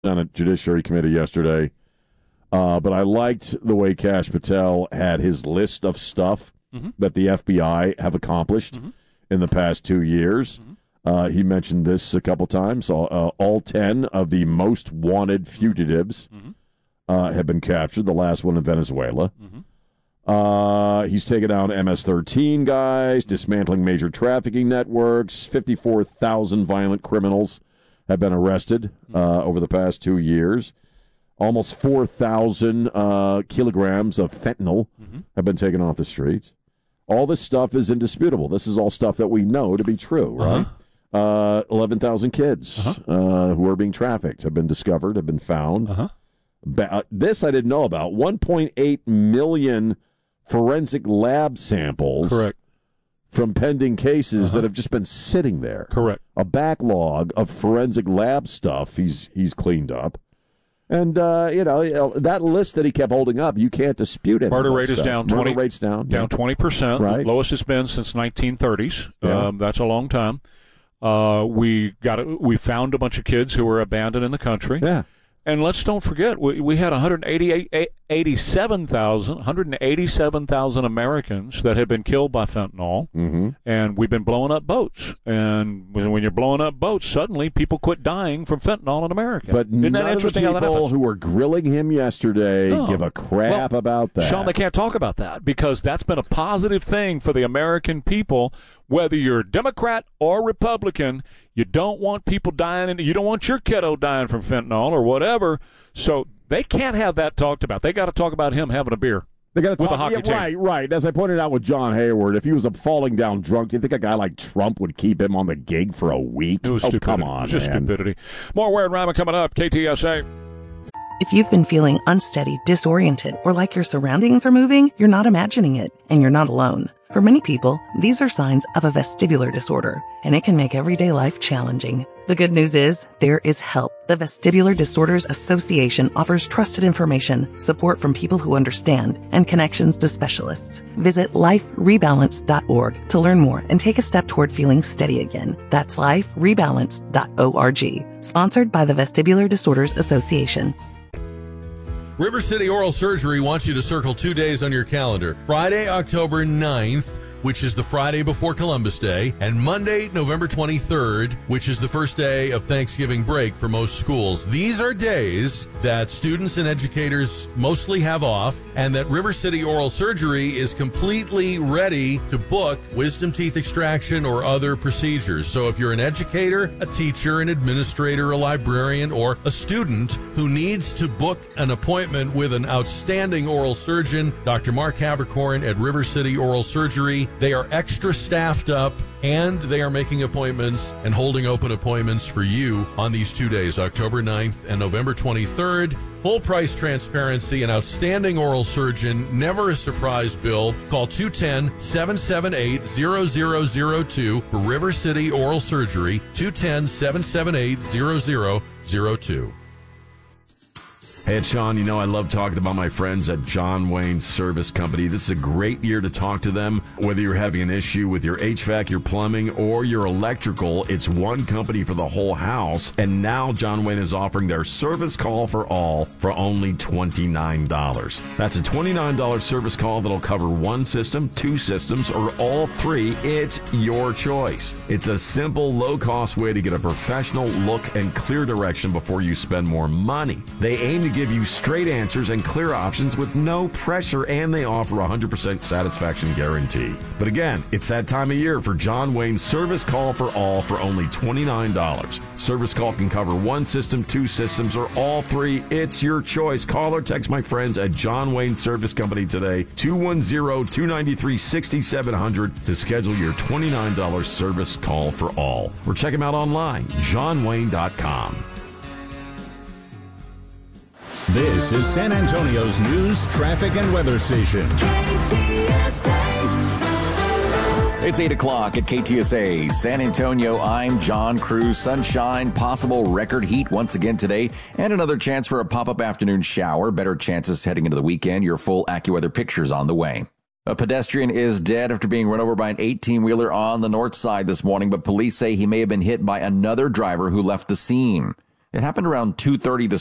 Senate Judiciary Committee yesterday. But I liked the way Kash Patel had his list of stuff that the FBI have accomplished in the past 2 years. He mentioned this a couple times. All 10 of the most wanted fugitives have been captured, the last one in Venezuela. He's taken down MS-13 guys, dismantling major trafficking networks. 54,000 violent criminals have been arrested over the past 2 years. Almost 4,000 kilograms of fentanyl have been taken off the streets. All this stuff is indisputable. This is all stuff that we know to be true, right? 11,000 kids who are being trafficked have been discovered, have been found. This I didn't know about. 1.8 million forensic lab samples from pending cases that have just been sitting there. A backlog of forensic lab stuff he's cleaned up. And, that list that he kept holding up, you can't dispute it. Murder rate is down 20%. Murder rate's down 20%. Right. Lowest it's been since 1930s. Yeah. That's a long time. We found a bunch of kids who were abandoned in the country. Yeah. And let's don't forget, we had 187,000 Americans that had been killed by fentanyl, and we've been blowing up boats. And when you're blowing up boats, suddenly people quit dying from fentanyl in America. But Isn't that none interesting of the how that people happens? who were grilling him yesterday give a crap about that. Sean, they can't talk about that because that's been a positive thing for the American people. Whether you're Democrat or Republican, you don't want people dying, and you don't want your kiddo dying from fentanyl or whatever. So they can't have that talked about. They got to talk about him having a beer. They got to with talk a hockey team. Right. As I pointed out with John Hayward, if he was a falling down drunk, do you think a guy like Trump would keep him on the gig for a week? It was stupidity. Come on, it was just man. stupidity. More Ware and Rhymer coming up. KTSA. If you've been feeling unsteady, disoriented, or like your surroundings are moving, you're not imagining it, and you're not alone. For many people, these are signs of a vestibular disorder, and it can make everyday life challenging. The good news is, there is help. The Vestibular Disorders Association offers trusted information, support from people who understand, and connections to specialists. Visit liferebalance.org to learn more and take a step toward feeling steady again. That's liferebalance.org. Sponsored by the Vestibular Disorders Association. River City Oral Surgery wants you to circle 2 days on your calendar. Friday, October 9th, which is the Friday before Columbus Day, and Monday, November 23rd, which is the first day of Thanksgiving break for most schools. These are days that students and educators mostly have off, and that River City Oral Surgery is completely ready to book wisdom teeth extraction or other procedures. So if you're an educator, a teacher, an administrator, a librarian, or a student who needs to book an appointment with an outstanding oral surgeon, Dr. Mark Havercorn at River City Oral Surgery, they are extra staffed up, and they are making appointments and holding open appointments for you on these 2 days, October 9th and November 23rd. Full price transparency, an outstanding oral surgeon, never a surprise bill. Call 210-778-0002 for River City Oral Surgery, 210-778-0002. Hey, it's Sean. You know I love talking about my friends at John Wayne Service Company. This is a great year to talk to them. Whether you're having an issue with your HVAC, your plumbing, or your electrical, it's one company for the whole house. And now John Wayne is offering their service call for all for only $29. That's a $29 service call that'll cover one system, two systems, or all three. It's your choice. It's a simple, low-cost way to get a professional look and clear direction before you spend more money. They aim to give you straight answers and clear options with no pressure, and they offer a 100% satisfaction guarantee. But again, it's that time of year for John Wayne's Service Call for All for only $29. Service call can cover one system, two systems, or all three. It's your choice. Call or text my friends at John Wayne Service Company today, 210-293-6700 to schedule your $29 service call for all. Or check them out online, johnwayne.com. This is San Antonio's news, traffic, and weather station. KTSA. It's 8 o'clock at KTSA San Antonio. I'm John Cruz. Sunshine, possible record heat once again today, and another chance for a pop-up afternoon shower. Better chances heading into the weekend. Your full AccuWeather pictures on the way. A pedestrian is dead after being run over by an 18-wheeler on the north side this morning, but police say he may have been hit by another driver who left the scene. It happened around 2:30 this